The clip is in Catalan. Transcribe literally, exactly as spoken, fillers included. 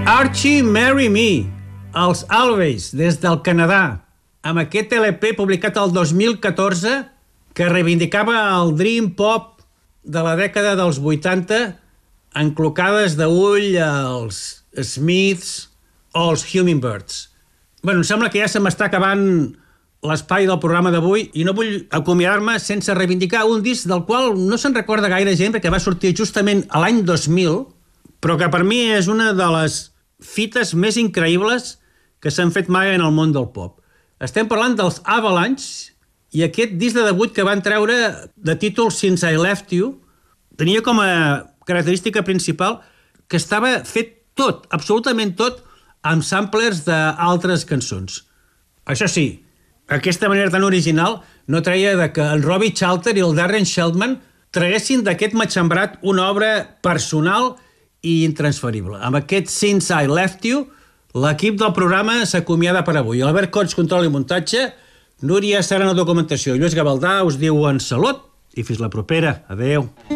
Archie Marry Me, els Always, des del Canadà, amb aquest L P publicat el dos mil catorze que reivindicava el dream pop de la dècada dels vuitanta, enclocades d'ull als Smiths o els Hummingbirds. Bueno, em sembla que ja se m'està acabant l'espai del programa d'avui i no vull acomiadar-me sense reivindicar un disc del qual no se'n recorda gaire gent perquè va sortir justament a l'any dos mil, però que per mi és una de les fites més increïbles que s'han fet mai en el món del pop. Estem parlant dels Avalanche i aquest disc de debut que van treure de títol Since I Left You tenia com a característica principal que estava fet tot, absolutament tot, amb samplers d'altres cançons. Això sí, aquesta manera tan original no treia de que el Robbie Chalter i el Darren Sheldman traguessin d'aquest matxembrat una obra personal i intransferible. Amb aquest Since I Left You, l'equip del programa s'acomiada per avui. Albert Cots, control i muntatge, Núria Serrano, documentació, Lluís Gavaldà us diuen salut i fins la propera. Adéu.